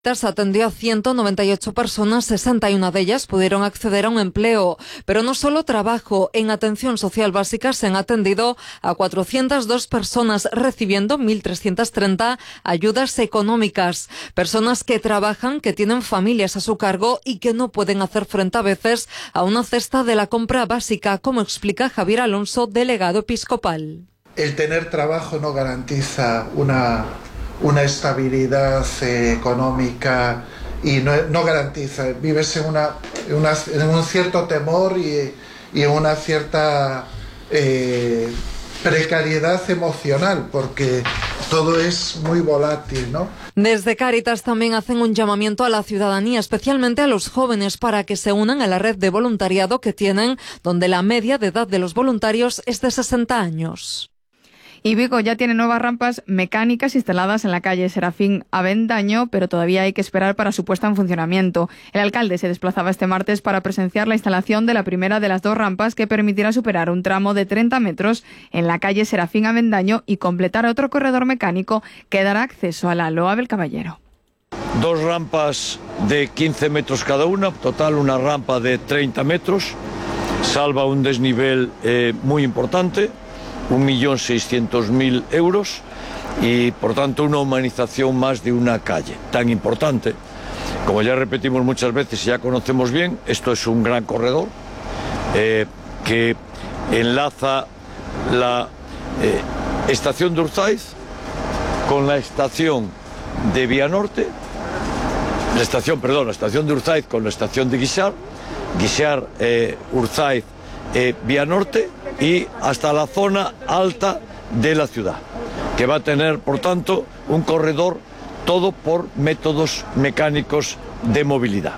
Atendió a 198 personas, 61 de ellas pudieron acceder a un empleo. Pero no solo trabajo, en atención social básica se han atendido a 402 personas recibiendo 1.330 ayudas económicas. Personas que trabajan, que tienen familias a su cargo y que no pueden hacer frente a veces a una cesta de la compra básica, como explica Javier Alonso, delegado episcopal. El tener trabajo no garantiza una estabilidad económica y no garantiza, vives en un cierto temor y en una cierta precariedad emocional, porque todo es muy volátil, ¿no? Desde Cáritas también hacen un llamamiento a la ciudadanía, especialmente a los jóvenes, para que se unan a la red de voluntariado que tienen, donde la media de edad de los voluntarios es de 60 años. Y Vigo ya tiene nuevas rampas mecánicas instaladas en la calle Serafín Avendaño, pero todavía hay que esperar para su puesta en funcionamiento. El alcalde se desplazaba este martes para presenciar la instalación de la primera de las dos rampas que permitirá superar un tramo de 30 metros en la calle Serafín Avendaño y completar otro corredor mecánico que dará acceso a la Loa del Caballero. Dos rampas de 15 metros cada una, total una rampa de 30 metros, salva un desnivel muy importante. 1.600.000 euros y, por tanto, una humanización más de una calle tan importante. Como ya repetimos muchas veces y ya conocemos bien, esto es un gran corredor que enlaza la estación de Urzaiz con la estación de Vianorte, la estación de Urzaiz con la estación de Guixar, Urzaiz, Vianorte y hasta la zona alta de la ciudad, que va a tener, por tanto, un corredor todo por métodos mecánicos de movilidad.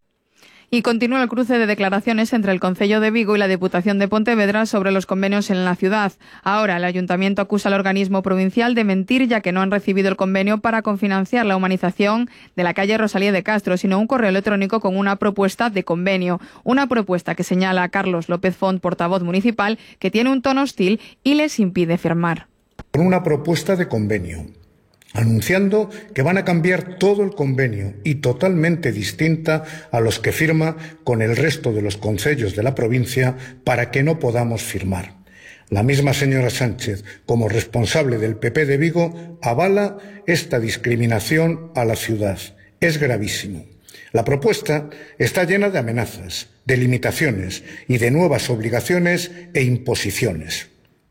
Y continúa el cruce de declaraciones entre el Concello de Vigo y la Diputación de Pontevedra sobre los convenios en la ciudad. Ahora el Ayuntamiento acusa al organismo provincial de mentir, ya que no han recibido el convenio para cofinanciar la humanización de la calle Rosalía de Castro, sino un correo electrónico con una propuesta de convenio. Una propuesta que señala a Carlos López Font, portavoz municipal, que tiene un tono hostil y les impide firmar. Una propuesta de convenio, anunciando que van a cambiar todo el convenio y totalmente distinta a los que firma con el resto de los concellos de la provincia para que no podamos firmar. La misma señora Sánchez, como responsable del PP de Vigo, avala esta discriminación a la ciudad. Es gravísimo. La propuesta está llena de amenazas, de limitaciones y de nuevas obligaciones e imposiciones.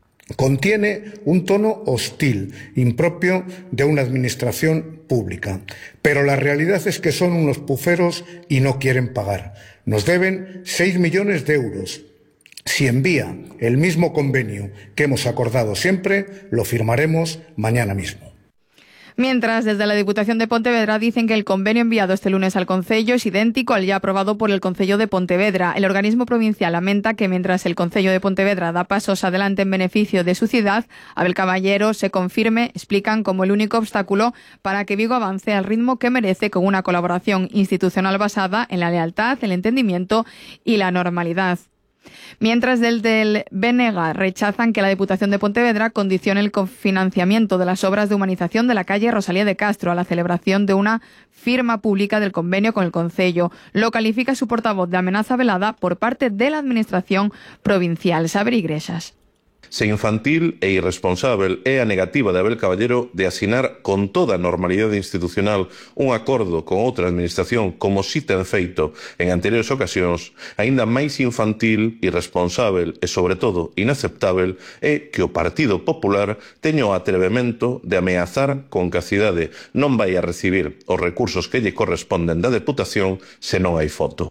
Contiene un tono hostil, impropio de una administración pública. Pero la realidad es que son unos puceros y no quieren pagar. Nos deben 6 millones de euros. Si envía el mismo convenio que hemos acordado siempre, lo firmaremos mañana mismo. Mientras, desde la Diputación de Pontevedra dicen que el convenio enviado este lunes al Concello es idéntico al ya aprobado por el Concello de Pontevedra. El organismo provincial lamenta que mientras el Concello de Pontevedra da pasos adelante en beneficio de su ciudad, Abel Caballero se confirme, explican, como el único obstáculo para que Vigo avance al ritmo que merece, con una colaboración institucional basada en la lealtad, el entendimiento y la normalidad. Mientras, desde el BNG rechazan que la Diputación de Pontevedra condicione el cofinanciamiento de las obras de humanización de la calle Rosalía de Castro a la celebración de una firma pública del convenio con el Concello. Lo califica su portavoz de amenaza velada por parte de la Administración provincial. Saber Iglesias. Sen infantil e irresponsável é a negativa de Abel Caballero de asinar con toda a normalidade institucional un acordo con outra administración, como si ten feito en anteriores ocasións. Aínda máis infantil, irresponsável e, sobre todo, inaceptável é que o Partido Popular teña o atrevemento de ameazar con que a cidade non vai a recibir os recursos que lle corresponden da Deputación se non hai foto.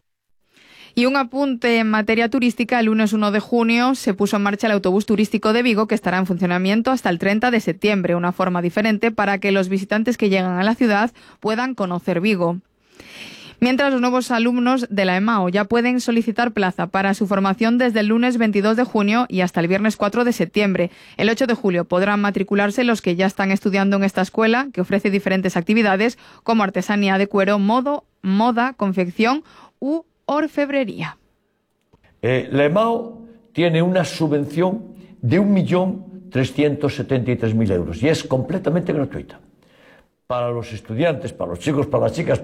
Y un apunte en materia turística: el lunes 1 de junio se puso en marcha el autobús turístico de Vigo, que estará en funcionamiento hasta el 30 de septiembre, una forma diferente para que los visitantes que llegan a la ciudad puedan conocer Vigo. Mientras, los nuevos alumnos de la EMAO ya pueden solicitar plaza para su formación desde el lunes 22 de junio y hasta el viernes 4 de septiembre. El 8 de julio podrán matricularse los que ya están estudiando en esta escuela, que ofrece diferentes actividades como artesanía de cuero, moda, confección u orfebrería. La EMAO tiene una subvención de 1.373.000 euros y es completamente gratuita. para los estudiantes, para los chicos, para las chicas,